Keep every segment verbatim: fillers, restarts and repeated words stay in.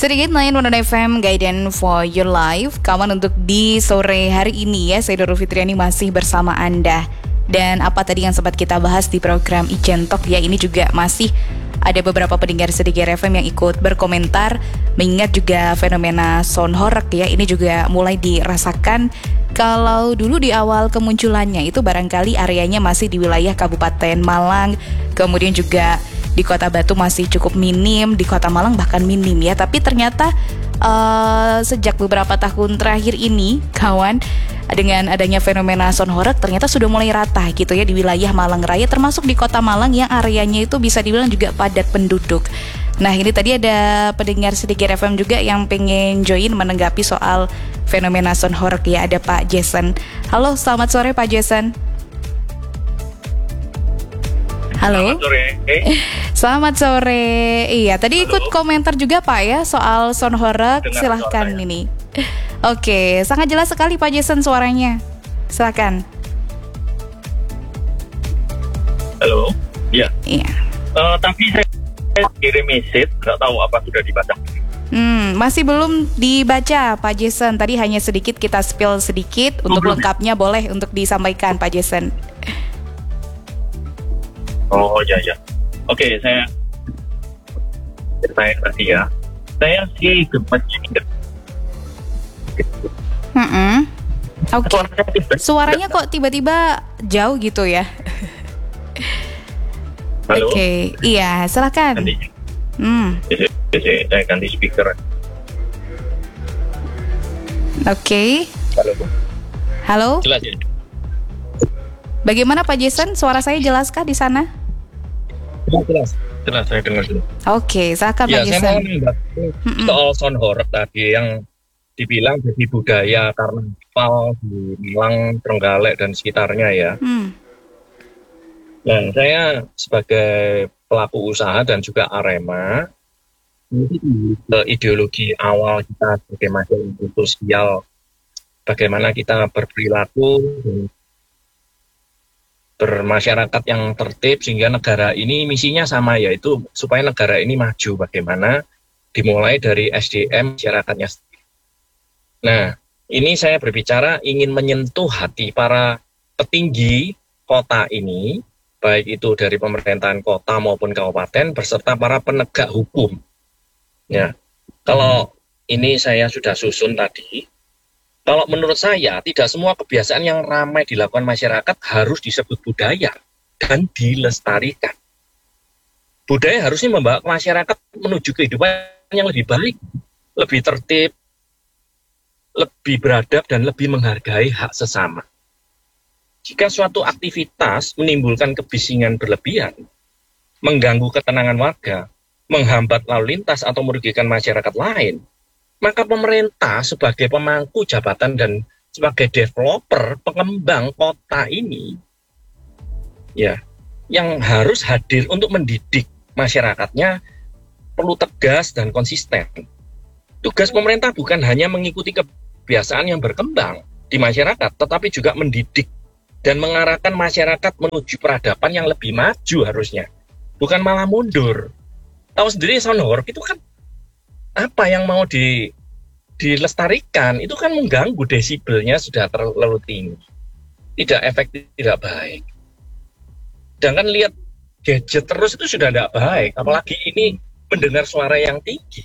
Sedikit lain One F M Guidance for Your Life. Kawan, untuk di sore hari ini ya, saya Doro Fitriani masih bersama Anda. Dan apa tadi yang sempat kita bahas di program Ijen Talk ya, ini juga masih ada beberapa pendengar Sedikit F M yang ikut berkomentar, mengingat juga fenomena sound horror ya, ini juga mulai dirasakan. Kalau dulu di awal kemunculannya itu barangkali areanya masih di wilayah Kabupaten Malang, kemudian juga di Kota Batu masih cukup minim, di Kota Malang bahkan minim ya. Tapi ternyata uh, sejak beberapa tahun terakhir ini, kawan, dengan adanya fenomena sound horror ternyata sudah mulai rata gitu ya di wilayah Malang Raya, termasuk di Kota Malang yang areanya itu bisa dibilang juga padat penduduk. Nah, ini tadi ada pendengar Sedikit F M juga yang pengen join menanggapi soal fenomena sound horror ya. Ada Pak Jason. Halo, selamat sore Pak Jason. Halo. Selamat sore. Eh. Selamat sore. Iya, tadi Halo. ikut komentar juga Pak ya soal sound horror. Dengar Silahkan suara, ya. ini. Oke, sangat jelas sekali Pak Jason suaranya. Silakan. Halo. Iya. Iya. Uh, tapi saya kirim message, nggak tahu apa sudah dibaca. Hmm, masih belum dibaca Pak Jason. Tadi hanya sedikit kita spill sedikit. Oh, Untuk belum. lengkapnya boleh untuk disampaikan Pak Jason. Oh ya ya. Oke, saya saya tadi ya. Saya sih gempanya ini. Hmm. Oke. Suaranya tiba- Suaranya kok tiba-tiba jauh gitu ya? Halo. Oke, iya, silakan. Ganti. Hmm, Saya, saya, saya ganti speaker. oke. Halo. Halo, Jelas ya. bagaimana Pak Jason? Suara saya jelaskah di sana? Jelas. Jelas saya dengar dulu. Oke, silakan Ya, Pak saya Jason. mau menanggapi Mm-mm. soal sound horror tadi yang dibilang jadi budaya karnaval di Malang, Trenggalek dan sekitarnya ya. Hmm, Nah, saya sebagai pelaku usaha dan juga Arema, ini ke ideologi awal kita sebagai masyarakat sosial, bagaimana kita berperilaku, bermasyarakat yang tertib, sehingga negara ini misinya sama, yaitu supaya negara ini maju, bagaimana dimulai dari S D M masyarakatnya sendiri. Nah, ini saya berbicara ingin menyentuh hati para petinggi kota ini, baik itu dari pemerintahan kota maupun kabupaten, beserta para penegak hukum. Ya, kalau ini saya sudah susun tadi, kalau menurut saya tidak semua kebiasaan yang ramai dilakukan masyarakat harus disebut budaya dan dilestarikan. Budaya harusnya membawa masyarakat menuju kehidupan yang lebih baik, lebih tertib, lebih beradab, dan lebih menghargai hak sesama. Jika suatu aktivitas menimbulkan kebisingan berlebihan, mengganggu ketenangan warga, menghambat lalu lintas atau merugikan masyarakat lain, maka pemerintah sebagai pemangku jabatan dan sebagai developer, pengembang kota ini, ya, yang harus hadir untuk mendidik masyarakatnya perlu tegas dan konsisten. Tugas pemerintah bukan hanya mengikuti kebiasaan yang berkembang di masyarakat, tetapi juga mendidik dan mengarahkan masyarakat menuju peradaban yang lebih maju harusnya. Bukan malah mundur. Tahu sendiri sound horror itu kan apa yang mau di, dilestarikan, itu kan mengganggu, desibelnya sudah terlalu tinggi. Tidak efektif, tidak baik. Dan kan lihat gadget terus itu sudah tidak baik. Apalagi ini mendengar suara yang tinggi.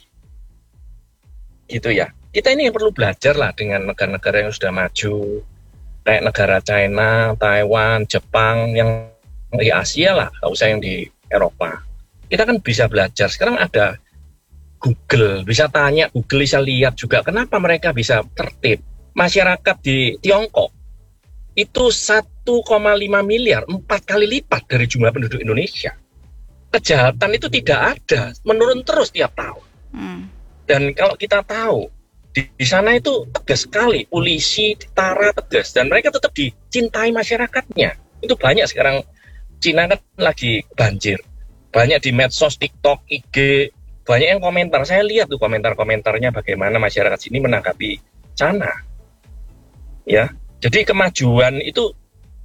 Gitu ya. Kita ini yang perlu belajar lah dengan negara-negara yang sudah maju, kayak negara China, Taiwan, Jepang, yang di Asia lah, nggak usah yang di Eropa. Kita kan bisa belajar. Sekarang ada Google, bisa tanya, Google bisa lihat juga kenapa mereka bisa tertib. Masyarakat di Tiongkok itu satu koma lima miliar, empat kali lipat dari jumlah penduduk Indonesia. Kejahatan itu tidak ada, menurun terus tiap tahun. hmm. Dan kalau kita tahu, Di, di sana itu tegas sekali, polisi, tentara tegas, dan mereka tetap dicintai masyarakatnya. Itu banyak sekarang, Cina kan lagi banjir, banyak di medsos, TikTok, I G, banyak yang komentar. Saya lihat tuh komentar-komentarnya bagaimana masyarakat sini menanggapi China. Ya, jadi kemajuan itu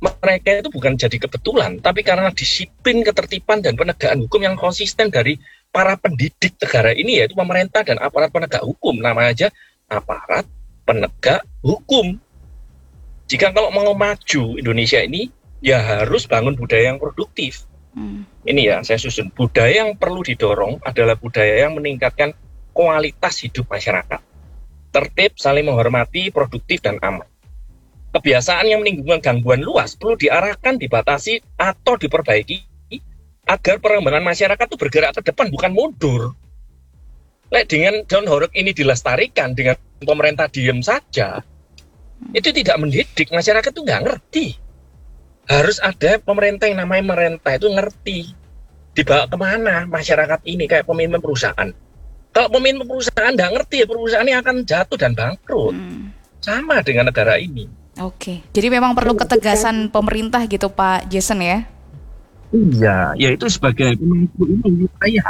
mereka itu bukan jadi kebetulan, tapi karena disiplin, ketertiban, dan penegakan hukum yang konsisten dari para pendidik negara ini, yaitu pemerintah dan aparat penegak hukum. Namanya aja aparat penegak hukum. Jika kalau mau maju Indonesia ini, ya harus bangun budaya yang produktif. Hmm. Ini ya, saya susun. Budaya yang perlu didorong adalah budaya yang meningkatkan kualitas hidup masyarakat. Tertib, saling menghormati, produktif, dan aman. Kebiasaan yang menimbulkan gangguan luas perlu diarahkan, dibatasi, atau diperbaiki agar perkembangan masyarakat itu bergerak ke depan, bukan mundur. Lek dengan John Horeg ini dilestarikan, dengan pemerintah diem saja, itu tidak mendidik, masyarakat itu nggak ngerti. Harus ada pemerintah yang namanya pemerintah itu ngerti dibawa kemana masyarakat ini, kayak pemimpin perusahaan. Kalau pemimpin perusahaan nggak ngerti, perusahaannya akan jatuh dan bangkrut. Hmm. Sama dengan negara ini. Oke, jadi memang perlu ketegasan pemerintah gitu Pak Jason ya? Iya, ya itu sebagai pemangku ini saya.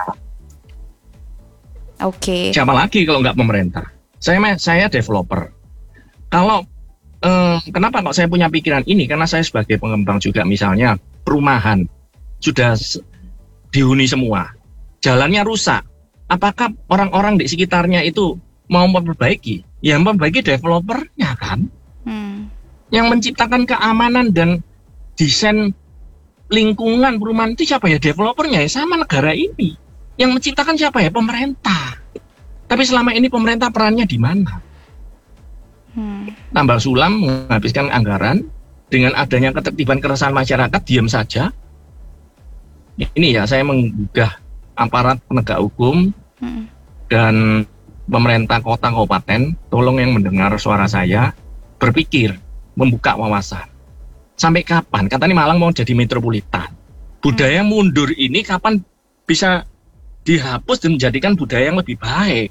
Oke. Siapa lagi kalau nggak pemerintah? Saya saya developer. Kalau Eh, kenapa kok saya punya pikiran ini? Karena saya sebagai pengembang juga, misalnya perumahan sudah dihuni semua, jalannya rusak. Apakah orang-orang di sekitarnya itu mau memperbaiki? Ya memperbaiki developernya kan, hmm. yang menciptakan keamanan dan desain lingkungan perumahan itu siapa ya? Developernya ya, sama negara ini. Yang menciptakan siapa ya? Pemerintah. Tapi selama ini pemerintah perannya di mana? Hmm. Tambah sulam menghabiskan anggaran, dengan adanya ketertiban keresahan masyarakat diam saja. Ini ya, saya menggugah aparat penegak hukum hmm. dan pemerintah kota kabupaten, tolong yang mendengar suara saya berpikir, membuka wawasan. Sampai kapan? Katanya Malang mau jadi metropolitan. Budaya hmm. mundur ini kapan bisa dihapus dan menjadikan budaya yang lebih baik?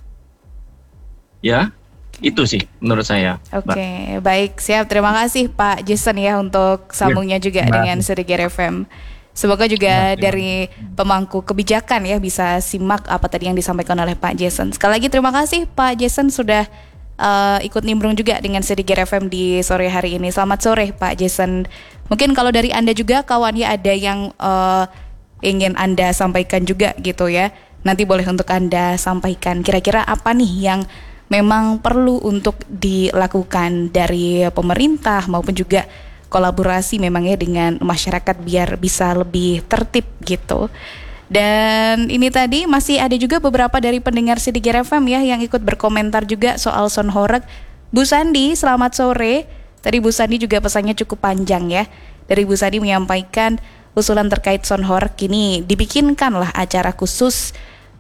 Ya. Itu sih menurut saya. Oke, okay, baik, siap. Terima kasih Pak Jason ya untuk sambungnya juga ya, dengan Sedegir F M. Semoga juga ya, dari pemangku kebijakan ya bisa simak apa tadi yang disampaikan oleh Pak Jason. Sekali lagi terima kasih Pak Jason sudah uh, ikut nimbrung juga dengan Sedegir F M di sore hari ini. Selamat sore Pak Jason. Mungkin kalau dari Anda juga kawannya ada yang uh, ingin Anda sampaikan juga gitu ya. Nanti boleh untuk Anda sampaikan kira-kira apa nih yang memang perlu untuk dilakukan dari pemerintah maupun juga kolaborasi memang ya dengan masyarakat biar bisa lebih tertib gitu. Dan ini tadi masih ada juga beberapa dari pendengar Sedegir F M ya yang ikut berkomentar juga soal Son Horeg. Bu Sandi, selamat sore. Tadi Bu Sandi juga pesannya cukup panjang ya. Dari Bu Sandi menyampaikan usulan terkait Son Horeg ini dibikinkanlah acara khusus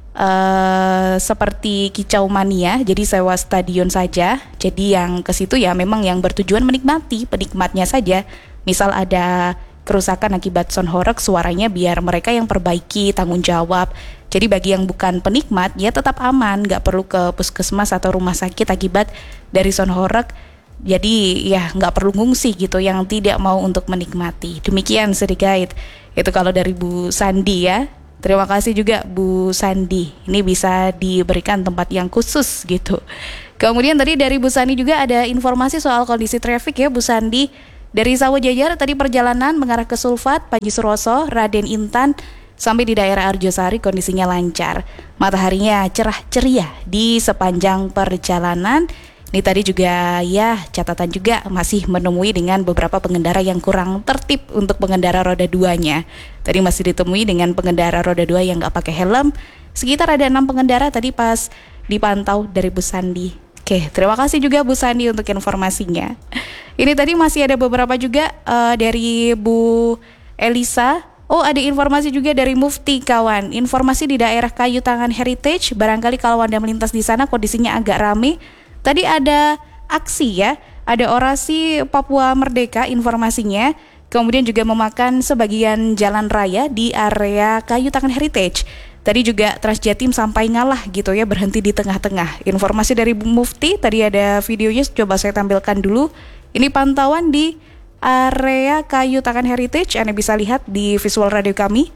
Uh, seperti Kicau Mania, jadi sewa stadion saja. Jadi yang ke situ ya memang yang bertujuan menikmati, penikmatnya saja. Misal ada kerusakan akibat Son Horeg, suaranya biar mereka yang perbaiki, tanggung jawab. Jadi bagi yang bukan penikmat ya tetap aman, nggak perlu ke puskesmas atau rumah sakit akibat dari Son Horeg. Jadi ya nggak perlu ngungsi gitu yang tidak mau untuk menikmati. Demikian sedikit itu kalau dari Bu Sandi ya. Terima kasih juga Bu Sandi. Ini bisa diberikan tempat yang khusus gitu. Kemudian tadi dari Bu Sandi juga ada informasi soal kondisi traffic ya Bu Sandi. Dari Sawo Jajar tadi perjalanan mengarah ke Sulfat, Panji Suroso, Raden Intan sampai di daerah Arjosari kondisinya lancar. Mataharinya cerah ceria di sepanjang perjalanan. Ini tadi juga ya catatan juga masih menemui dengan beberapa pengendara yang kurang tertib untuk pengendara roda duanya. Tadi masih ditemui dengan pengendara roda dua yang nggak pakai helm. Sekitar ada enam pengendara tadi pas dipantau dari Bu Sandi. Oke, terima kasih juga Bu Sandi untuk informasinya. Ini tadi masih ada beberapa juga uh, dari Bu Elisa. Oh, ada informasi juga dari Mufti kawan. Informasi di daerah Kayu Tangan Heritage. Barangkali kalau Anda melintas di sana kondisinya agak ramai. Tadi ada aksi ya, ada orasi Papua Merdeka informasinya, kemudian juga memakan sebagian jalan raya di area Kayu Tangan Heritage. Tadi juga Transjatim sampai ngalah gitu ya, berhenti di tengah-tengah. Informasi dari Bu Mufti, tadi ada videonya, coba saya tampilkan dulu. Ini pantauan di area Kayu Tangan Heritage, Anda bisa lihat di visual radio kami.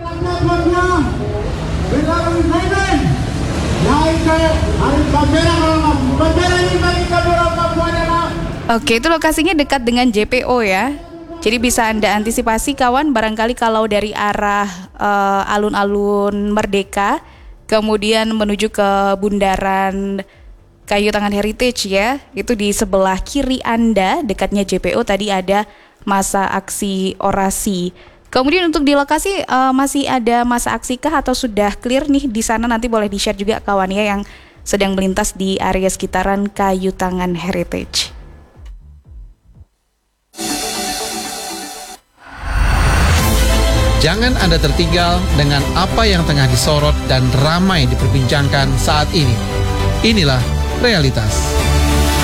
Oke, itu lokasinya dekat dengan J P O ya. Jadi bisa Anda antisipasi kawan, barangkali kalau dari arah uh, alun-alun Merdeka kemudian menuju ke Bundaran Kayu Tangan Heritage ya, itu di sebelah kiri Anda, dekatnya J P O tadi ada masa aksi orasi. Kemudian untuk di lokasi uh, masih ada masa aksi kah atau sudah clear nih di sana? Nanti boleh di-share juga kawan ya yang sedang melintas di area sekitaran Kayu Tangan Heritage. Jangan Anda tertinggal dengan apa yang tengah disorot dan ramai diperbincangkan saat ini. Inilah realitas.